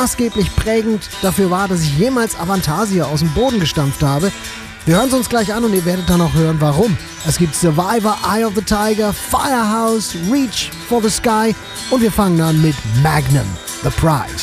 maßgeblich prägend dafür war, dass ich jemals Avantasia aus dem Boden gestampft habe. Wir hören es uns gleich an und ihr werdet dann auch hören, warum. Es gibt Survivor, Eye of the Tiger, Firehouse, Reach for the Sky und wir fangen an mit Magnum, The Prize.